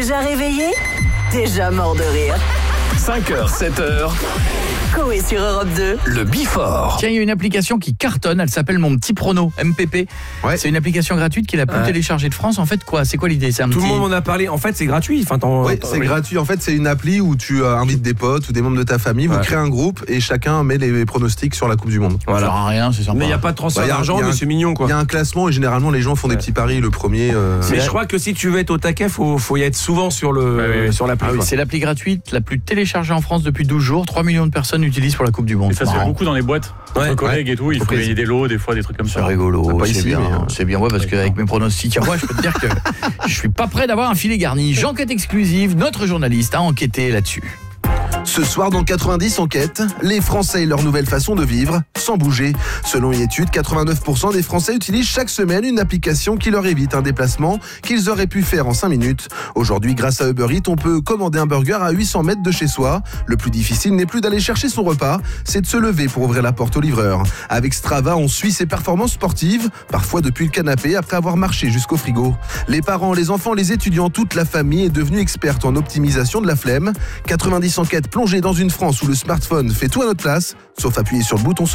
Déjà réveillé? Déjà mort de rire. 5h, 7h, Coé sur Europe 2. le Before. Tiens, il y a une application qui cartonne, elle s'appelle Mon Petit Prono, MPP. Ouais. C'est une application gratuite qui est la plus téléchargée de France. En fait, quoi? C'est quoi l'idée? C'est un Tout petit... le monde en a parlé. En fait, c'est gratuit. Enfin, Oui, c'est gratuit. En fait, c'est une appli où tu invites des potes ou des membres de ta famille, vous créez un groupe et chacun met les pronostics sur la Coupe du Monde. Ça sert à rien, c'est sympa. Mais il n'y a pas de transfert d'argent, mais c'est mignon, quoi. Il y a un classement et généralement les gens font des petits paris. Le premier. Mais je crois que si tu veux être au taquet, faut y être souvent sur l'appli. Ah oui, c'est l'appli gratuite la plus téléchargée en France depuis 12 jours. 3 millions de personnes l'utilisent pour la Coupe du Monde. Et ça se fait beaucoup dans les boîtes, entre collègues et tout. Il faut gagner des lots, des fois des trucs comme C'est ça. rigolo, Pas c'est ici, bien, mais, c'est bien, ouais, parce qu'avec mes pronostics à moi, je peux te dire que je suis pas prêt d'avoir un filet garni. J'enquête exclusive, notre journaliste a enquêté là-dessus. Ce soir dans 90 enquêtes, les Français et leur nouvelle façon de vivre sans bouger. Selon une étude, 89% des Français utilisent chaque semaine une application qui leur évite un déplacement qu'ils auraient pu faire en 5 minutes. Aujourd'hui, grâce à Uber Eats, on peut commander un burger à 800 mètres de chez soi. Le plus difficile n'est plus d'aller chercher son repas, c'est de se lever pour ouvrir la porte au livreur. Avec Strava, on suit ses performances sportives, parfois depuis le canapé après avoir marché jusqu'au frigo. Les parents, les enfants, les étudiants, toute la famille est devenue experte en optimisation de la flemme. 90 enquêtes plongées dans une France où le smartphone fait tout à notre place, sauf appuyer sur le bouton